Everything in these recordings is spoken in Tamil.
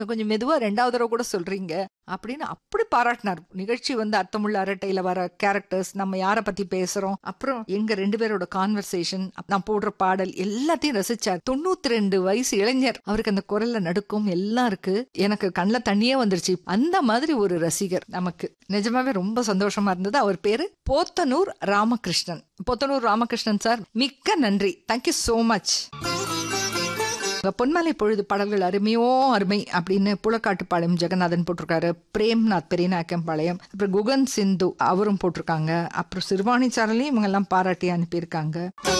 கொஞ்சம் மெதுவா 2வது தடவை கூட சொல்றீங்க அப்படின்னு அப்படி பாராட்டினார். நிகழ்ச்சி வந்து அர்த்தமுள்ள அரட்டையில வர கேரக்டர்ஸ், நம்ம யாரை பத்தி பேசுறோம், அப்புறம் எங்க 2 பேரோட கான்வர்சேஷன், நான் போடுற பாடல் எல்லாத்தையும் ரசிச்சார். 92 வயசு இளைஞர், அவருக்கு அந்த குரல்ல நடுக்கும் எல்லாம் இருக்கு. எனக்கு கண்ணில் தண்ணியே வந்துருச்சு. அந்த மாதிரி ஒரு ரசிகர் நமக்கு நிஜமாவே ரொம்ப சந்தோஷமா இருந்தது. அவர் பேரு போத்தனூர் ராமகிருஷ்ணன். போத்தனூர் ராமகிருஷ்ணன் சார், மிக்க நன்றி. Thank you so much. பொன்மலை பொழுது பாடல்கள் அருமையோ அருமை அப்படின்னு புலக்காட்டுப்பாளையம் ஜெகநாதன் போட்டிருக்காரு. பிரேம்நாத் பெரியநாயக்கம்பாளையம், அப்புறம் குகன் சிந்து அவரும் போட்டிருக்காங்க. அப்புறம் சிறுவாணி சாரலையும் இவங்க எல்லாம் பாராட்டி அனுப்பியிருக்காங்க.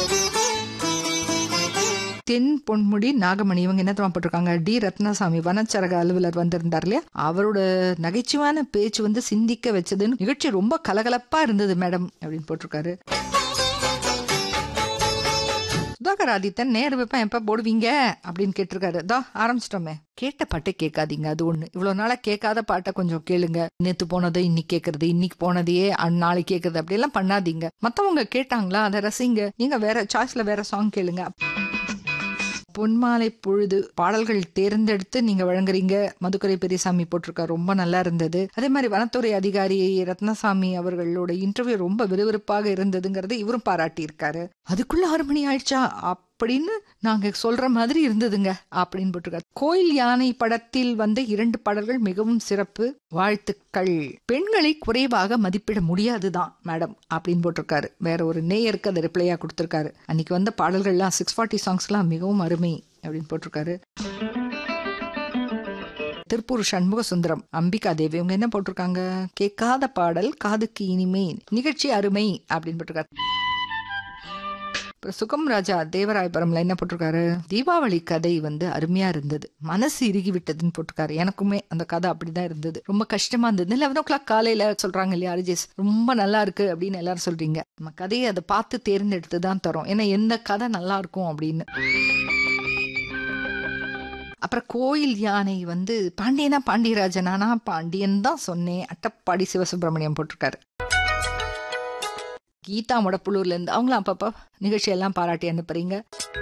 தென் பொன்முடி நாகமணி இவங்க என்ன போட்டிருக்காங்க, டி ரத்னசாமி வனச்சரக அலுவலர் வந்திருந்தார் இல்லையா, அவரோட நகைச்சுவான பேச்சு வந்து சிந்திக்க வச்சதுன்னு, நிகழ்ச்சி ரொம்ப கலகலப்பா இருந்தது மேடம் அப்படின்னு போட்டிருக்காரு. சுதாகர் ஆதித்தன், நேரு வைப்பேன் எப்ப போடுவீங்க அப்படின்னு கேட்டிருக்காரு. ஆரம்பிச்சிட்டோமே. கேட்ட பாட்டை கேட்காதீங்க, அது ஒண்ணு. இவ்வளவு நாளா கேட்காத பாட்டை கொஞ்சம் கேளுங்க. நேத்து போனதை இன்னைக்கு கேட்கறது, இன்னைக்கு போனதையே நாளைக்கு கேட்கறது, அப்படி எல்லாம் பண்ணாதீங்க. மத்தவங்க கேட்டாங்களா அதை ரசிங்க, நீங்க வேற சாய்ஸ்ல வேற சாங் கேளுங்க. பொன்மாலை பொழுது பாடல்கள் தேர்ந்தெடுத்து நீங்க வழங்குறீங்க. மதுக்கரை பெரியசாமி போட்டிருக்காரு, ரொம்ப நல்லா இருந்தது. அதே மாதிரி வனத்துறை அதிகாரி ரத்னசாமி அவர்களோட இன்டர்வியூ ரொம்ப விறுவிறுப்பாக இருந்ததுங்கிறது இவரும் பாராட்டி இருக்காரு. அதுக்குள்ள 6 மணி ஆயிடுச்சா அப்படின்னு நாங்க சொல்ற மாதிரி இருந்ததுங்க அப்படின்னு போட்டிருக்காரு. கோயில் யானை படத்தில் வந்த 2 பாடல்கள் மிகவும் சிறப்பு, வாழ்த்துக்கள். பெண்களை குறைவாக மதிப்பிட முடியாதுதான் மேடம் அப்படின்னு போட்டிருக்காரு. வேற ஒரு நேயருக்கு அதை ரிப்ளையா கொடுத்திருக்காரு. அன்னைக்கு வந்த பாடல்கள்லாம் 640 சாங்ஸ்லாம் மிகவும் அருமை அப்படின்னு போட்டிருக்காரு. திருப்பூர் சண்முக சுந்தரம், அம்பிகா தேவி இவங்க என்ன போட்டிருக்காங்க, கேட்காத பாடல் காதுக்கு இனிமே, நிகழ்ச்சி அருமை அப்படின்னு போட்டிருக்காரு. சுகம் ராஜா தேவராயபுரம்ல என்ன போட்டிருக்காரு, தீபாவளி கதை வந்து அருமையா இருந்தது, மனசு இறுகி விட்டதுன்னு போட்டிருக்காரு. எனக்குமே அந்த கதை அப்படிதான் இருந்தது, ரொம்ப கஷ்டமா இருந்தது. 11 o'clock காலையில சொல்றாங்க இல்லையா அரிஜேஸ், ரொம்ப நல்லா இருக்கு அப்படின்னு எல்லாரும் சொல்றீங்க. நம்ம கதையை அதை பார்த்து தேர்ந்தெடுத்து தான் தரோம், ஏன்னா எந்த கதை நல்லா இருக்கும் அப்படின்னு. அப்புறம் கோயில் யானை வந்து பாண்டியனா பாண்டியராஜனா, பாண்டியன் தான் சொன்னேன். அட்டப்பாடி சிவசுப்பிரமணியம் போட்டிருக்காரு. கீதா முடப்புலூர்ல இருந்து அவங்களும் அப்பப்ப நிகழ்ச்சியெல்லாம் பாராட்டி அனுப்புறீங்க.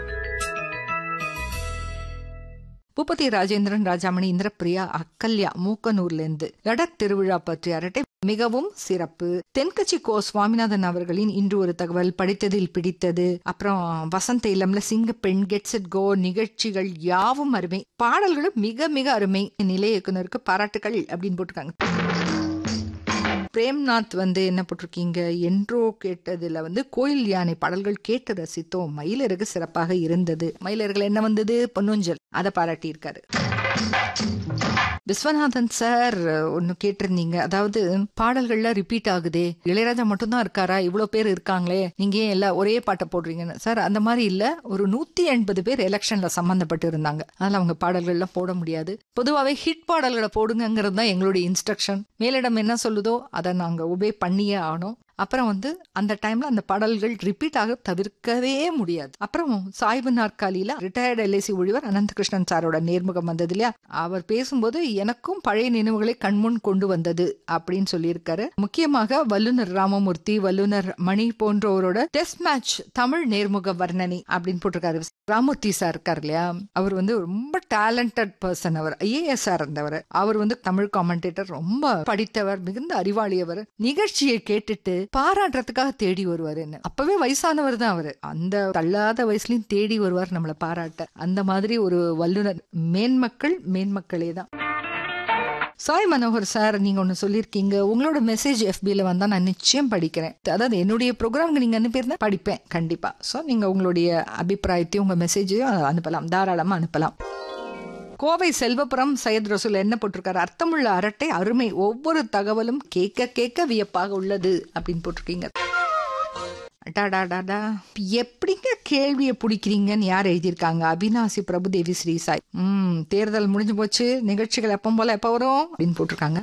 பூபதி ராஜேந்திரன், ராஜாமணி, இந்திரபிரியா, அக்கல்யா மூக்கனூர்ல இருந்து லடாக் திருவிழா பற்றி அரட்டை மிகவும் சிறப்பு. தென்கட்சி கோ சுவாமிநாதன் அவர்களின் இன்று ஒரு தகவல், படித்ததில் பிடித்தது. அப்புறம் வசந்த இளம்ல சிங்க பெண், கெட்ஸ் இட் கோ நிகழ்ச்சிகள் யாவும் அருமை, பாடல்களும் மிக மிக அருமை, நிலைய இயக்குனருக்கு பாராட்டுகள் அப்படின்னு போட்டிருக்காங்க. பிரேம்நாத் வந்து என்ன போட்டிருக்கீங்க, என்றோ கேட்டதுல வந்து கோயில் யானை பாடல்கள் கேட்டு ரசித்தோம், மயிலருக்கு சிறப்பாக இருந்தது. மயிலர்கள் என்ன வந்தது, பொன்னூஞ்சல், அதை பாராட்டி இருக்காரு. விஸ்வநாதன் சார் ஒன்னு கேட்டிருந்தீங்க, அதாவது பாடல்கள்ல ரிப்பீட் ஆகுதே, இளையராஜா மட்டும்தான் இருக்காரா, இவ்வளவு பேர் இருக்காங்களே, நீங்க ஏன் எல்லாம் ஒரே பாட்டை போடுறீங்கன்னு. சார் அந்த மாதிரி இல்ல, ஒரு 180 பேர் எலெக்ஷன்ல சம்பந்தப்பட்டு இருந்தாங்க, அதனால அவங்க பாடல்கள்லாம் போட முடியாது. பொதுவாகவே ஹிட் பாடல்களை போடுங்கிறது தான் எங்களுடைய இன்ஸ்ட்ரக்ஷன். மேலிடம் என்ன சொல்லுதோ அதை நாங்க ஒபே பண்ணியே ஆகணும். அப்புறம் வந்து அந்த டைம்ல அந்த பாடல்கள் ரிப்பீட் ஆக தவிர்க்கவே முடியாது. அப்புறம் சாய்வு நாற்காலியில ரிட்டையர்டு எல்ஐசி ஊழியர் அனந்தகிருஷ்ணன் சாரோட நேர்முகம் வந்தது இல்லையா, அவர் பேசும்போது எனக்கும் பழைய நினைவுகளை கண்முன் கொண்டு வந்தது அப்படின்னு சொல்லியிருக்காரு. முக்கியமாக வல்லுநர் ராமமூர்த்தி, வல்லுநர் மணி போன்றவரோட டெஸ்ட் மேட்ச் தமிழ் நேர்முக வர்ணனை அப்படின்னு போட்டிருக்காரு. ராமூர்த்தி சார் இருக்கார் இல்லையா, அவர் வந்து ரொம்ப டேலண்டட் பர்சன். அவர் ஐஏஎஸ் இருந்தவர். அவர் வந்து தமிழ் காமெண்டேட்டர், ரொம்ப படித்தவர், மிகுந்த அறிவாளியவர். நிகழ்ச்சியை கேட்டுட்டு பாராட்டுறதுக்காக தேடி வருவாரு. என்ன அப்பவே வயசானவர் தான் அவரு, அந்த தள்ளாத வயசுலயும் தேடி வருவார் நம்மளை பாராட்ட. அந்த மாதிரி ஒரு வல்லுநர். மேன்மக்களே தான். சாய் மனோகர் சார், நீங்க ஒன்னு சொல்லிருக்கீங்க, உங்களோட மெசேஜ் FBல வந்தா நான் நிச்சயம் படிக்கிறேன். அதாவது என்னுடைய ப்ரோக்ராம்க்கு நீங்க அனுப்பியிருந்தா படிப்பேன் கண்டிப்பா. சோ நீங்க உங்களுடைய அபிப்பிராயத்தையும் உங்க மெசேஜையும் அனுப்பலாம், தாராளமா அனுப்பலாம். கோவை செல்வபுரம் சையத் ரசூல் என்ன போட்டிருக்காரு, அர்த்தமுள்ள அரட்டை அருமை, ஒவ்வொரு தகவலும் கேட்க கேட்க வியப்பாக உள்ளது அப்படின்னு போட்டிருக்கீங்க. எப்படிங்க கேள்வியை பிடிக்கிறீங்கன்னு யார் எழுதியிருக்காங்க, அவினாசி பிரபுதேவி ஸ்ரீசாய். தேர்தல் முடிஞ்சு போச்சு, நிகழ்ச்சிகள் எப்போ போல எப்ப வரும் அப்படின்னு போட்டிருக்காங்க.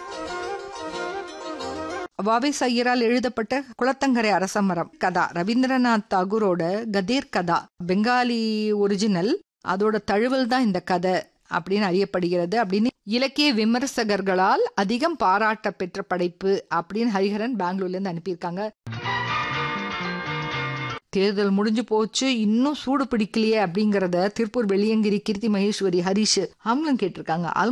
வாவேஸ் ஐயரால் எழுதப்பட்ட குளத்தங்கரை அரசமரம் கதா, ரவீந்திரநாத் தாகூரோட கதீர் கதா, பெங்காலி ஒரிஜினல், அதோட தழுவல் தான் இந்த கதை அப்படின்னு அறியப்படுகிறது அப்படின்னு இலக்கிய விமர்சகர்களால் அதிகம் பாராட்ட பெற்ற படைப்பு அப்படின்னு ஹரிஹரன் பெங்களூர்ல இருந்து அனுப்பியிருக்காங்க. தேர்தல் முடிஞ்சு போச்சு, இன்னும் சூடு பிடிக்கலையே அப்படிங்கறத திருப்பூர் வெள்ளியங்கிரி, கீர்த்தி மகேஸ்வரி, ஹரிஷ் அவங்களும் கேட்டிருக்காங்க.